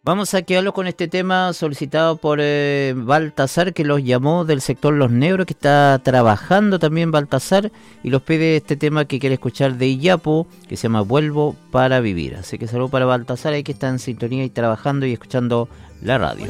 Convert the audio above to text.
Vamos a quedarlo con este tema solicitado por Baltasar, que los llamó del sector Los Negros, que está trabajando también Baltasar, y los pide este tema que quiere escuchar de Iyapu, que se llama Vuelvo para Vivir. Así que saludo para Baltasar, ahí que está en sintonía y trabajando y escuchando la radio.